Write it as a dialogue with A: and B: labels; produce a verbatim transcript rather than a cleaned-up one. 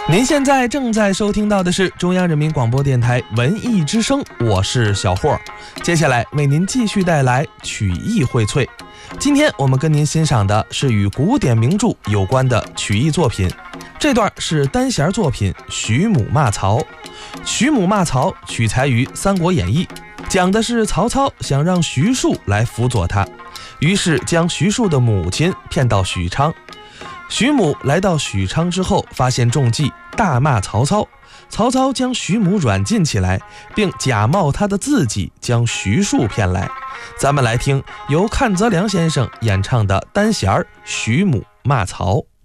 A: 您现在正在收听到的是中央人民广播电台文艺之声，我是小霍。接下来为您继续带来曲艺荟萃。今天我们跟您欣赏的是与古典名著有关的曲艺作品，这段是单弦作品《徐母骂曹》。《徐母骂曹》取材于《三国演义》，讲的是曹操想让徐庶来辅佐他，于是将徐庶的母亲骗到许昌。徐母来到许昌之后，发现中计，大骂曹操。曹操将徐母软禁起来，并假冒他的自己将徐庶骗来。咱们来听由阚泽良先生演唱的单弦《徐母骂曹》。